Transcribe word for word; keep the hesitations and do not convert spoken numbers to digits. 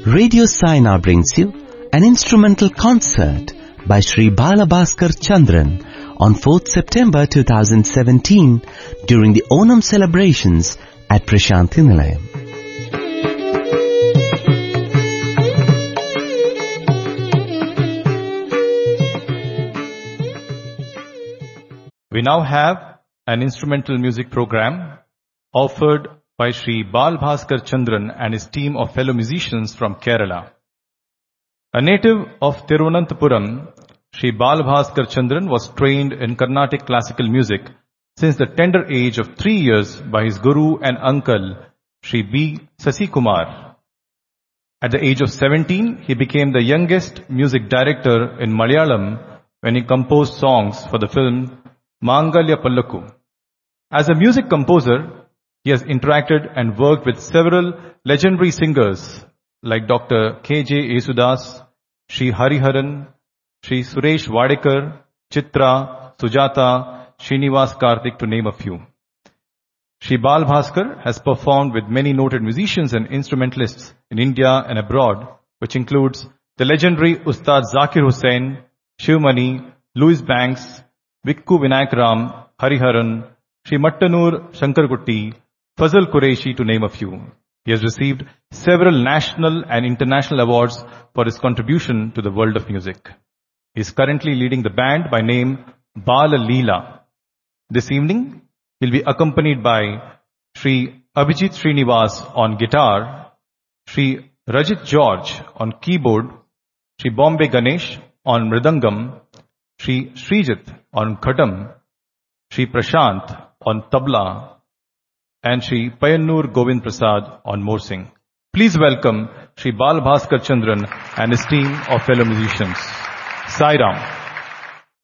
Radio Sai now brings you an instrumental concert by Shri Balabhaskar Chandran on fourth September two thousand seventeen during the Onam celebrations at Prashanthi Nilayam. We now have an instrumental music program offered by Shri Balabhaskar Chandran and his team of fellow musicians from Kerala. A native of Thiruvananthapuram, Shri Balabhaskar Chandran was trained in Carnatic classical music since the tender age of three years by his guru and uncle, Shri B. Sasikumar. At the age of seventeen, he became the youngest music director in Malayalam when he composed songs for the film Mangalya Pallaku. As a music composer, he has interacted and worked with several legendary singers like Doctor K J Yesudas, Shri Hariharan, Shri Suresh Wadekar, Chitra, Sujata, Srinivas Karthik, to name a few. Shri Balabhaskar has performed with many noted musicians and instrumentalists in India and abroad, which includes the legendary Ustad Zakir Hussain, Shivmani, Louis Banks, Vikku Vinayak Ram, Hariharan, Shri Mattanur Shankargutti, Fazal Qureshi, to name a few. He has received several national and international awards for his contribution to the world of music. He is currently leading the band by name Bala Leela. This evening, he will be accompanied by Shri Abhijit Srinivas on guitar, Shri Rajit George on keyboard, Shri Bombay Ganesh on mridangam, Shri Srijit on khatam, Shri Prashant on tabla, and Shri Payannur Govind Prasad on morsing. Please welcome Shri Balabhaskar Chandran and his team of fellow musicians. Sai Ram.